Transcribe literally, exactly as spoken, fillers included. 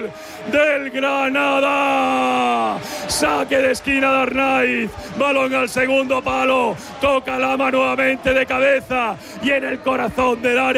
gol del Granada. Saque de esquina de Arnaiz, balón al segundo palo, toca Lama nuevamente de cabeza y en el corazón del área.